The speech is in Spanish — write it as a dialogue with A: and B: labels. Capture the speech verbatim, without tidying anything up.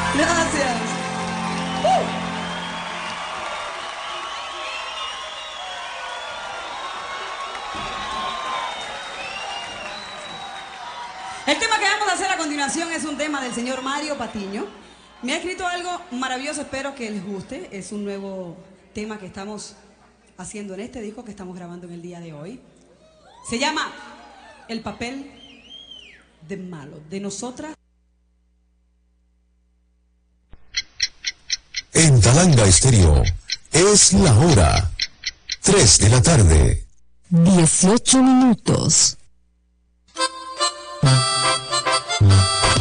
A: Gracias. Uh. El tema que vamos a hacer a continuación es un tema del señor Mario Patiño. Me ha escrito algo maravilloso, espero que les guste. Es un nuevo tema que estamos haciendo en este disco que estamos grabando en el día de hoy. Se llama El papel de malo, de nosotras.
B: En Talanga Estéreo es la hora tres de la tarde.
C: dieciocho minutos.